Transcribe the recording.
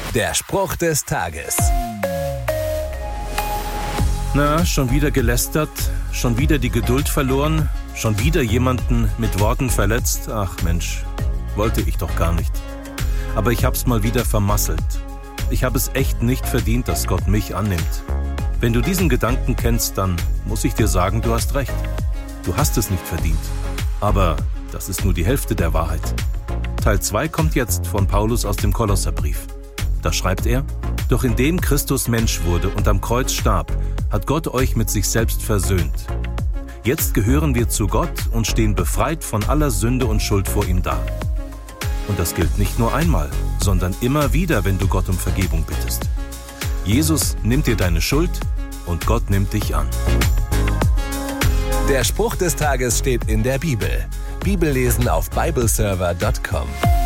Der Spruch des Tages. Na, schon wieder gelästert, schon wieder die Geduld verloren, schon wieder jemanden mit Worten verletzt. Ach Mensch, wollte ich doch gar nicht. Aber ich hab's mal wieder vermasselt. Ich habe es echt nicht verdient, dass Gott mich annimmt. Wenn du diesen Gedanken kennst, dann muss ich dir sagen, du hast recht. Du hast es nicht verdient. Aber das ist nur die Hälfte der Wahrheit. Teil 2 kommt jetzt von Paulus aus dem Kolosserbrief. Da schreibt er: Doch indem Christus Mensch wurde und am Kreuz starb, hat Gott euch mit sich selbst versöhnt. Jetzt gehören wir zu Gott und stehen befreit von aller Sünde und Schuld vor ihm da. Und das gilt nicht nur einmal, sondern immer wieder, wenn du Gott um Vergebung bittest. Jesus nimmt dir deine Schuld und Gott nimmt dich an. Der Spruch des Tages steht in der Bibel. Bibellesen auf bibleserver.com.